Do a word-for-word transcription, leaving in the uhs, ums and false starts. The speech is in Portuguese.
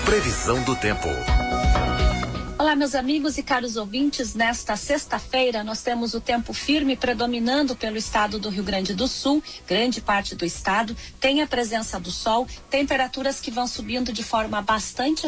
Previsão do tempo. Olá, meus amigos e caros ouvintes. Nesta sexta-feira, nós temos o tempo firme predominando pelo estado do Rio Grande do Sul, grande parte do estado. Tem a presença do sol, temperaturas que vão subindo de forma bastante